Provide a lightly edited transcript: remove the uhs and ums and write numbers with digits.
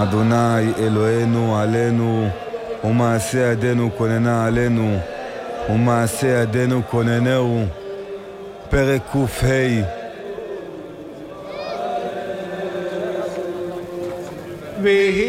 אדוני אלוהינו עלינו, ומעשה ידינו כוננה עלינו, ומעשה ידינו כוננהו. פרק ק"ה. ויהי